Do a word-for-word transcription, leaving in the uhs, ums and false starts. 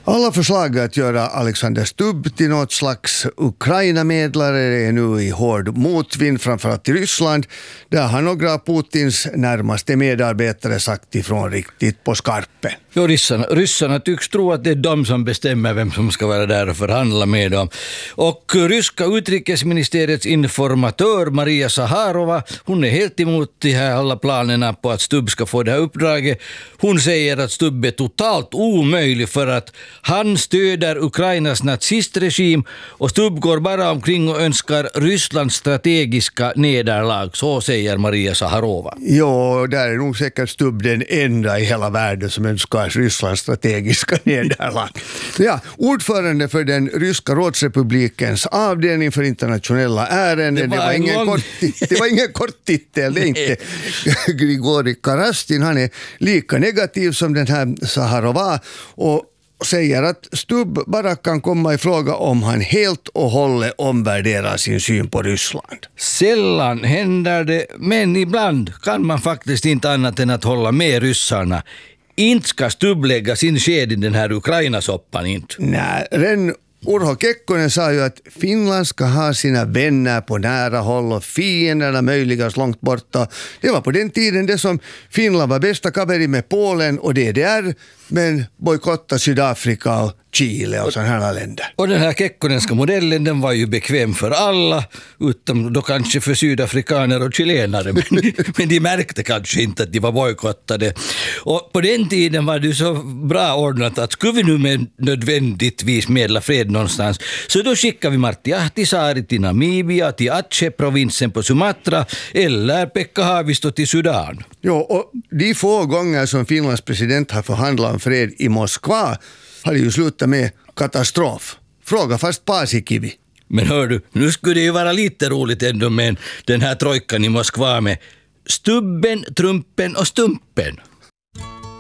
Alla förslag att göra Alexander Stubb till något slags Ukraina-medlare är nu i hård motvind, framförallt i Ryssland. Där har några av Putins närmaste medarbetare sagt ifrån riktigt på skarpen. Jo, ryssarna, ryssarna tycks tro att det är de som bestämmer vem som ska vara där och förhandla med dem. Och ryska utrikesministeriets informatör Maria Zaharova, hon är helt emot de här alla planerna på att Stubb ska få det här uppdraget. Hon säger att Stubb är totalt omöjlig för att han stöder Ukrainas nazistregim och Stubb går bara omkring och önskar Rysslands strategiska nederlag. Så säger Maria Zaharova. Jo, där är nog säkert Stubb den enda i hela världen som önskar Rysslands strategiska nederlag. Ja, ordförande för den ryska rådsrepublikens avdelning för internationella ärenden. Det var, det var, ingen, gång... kort, det var ingen kort titel, det är inte. Grigori Karastin, han är lika negativ som den här Zaharova och säger att Stubb bara kan komma i fråga om han helt och hållet omvärderar sin syn på Ryssland. Sällan händer det, men ibland kan man faktiskt inte annat än att hålla med ryssarna. Inte ska Stubb lägga sin sked i den här Ukraina-soppan, inte. Nej, Ren Urho Kekkonen sa ju att Finland ska ha sina vänner på nära håll och fienderna möjligast långt borta. Det var på den tiden det som Finland var bästa kaveri med Polen och D D R, men bojkotta Sydafrika och Chile och sådana här länder. Och den här kekkonenska modellen, den var ju bekväm för alla, utom då kanske för sydafrikaner och chilenare, men, men de märkte kanske inte att de var bojkottade. Och på den tiden var det så bra ordnat att skulle vi nu med nödvändigtvis medla fred någonstans, så då skickar vi Martti Ahtisaari till Namibia, till Aceh-provinsen på Sumatra eller Pekka Haavisto till Sudan. Jo, och de få gånger som Finlands president har förhandlat om fred i Moskva har ju slutat med katastrof. Fråga fast Paasikivi. Men hör du, nu skulle det ju vara lite roligt ändå med den här trojkan i Moskva med Stubben, Trumpen och Stumpen.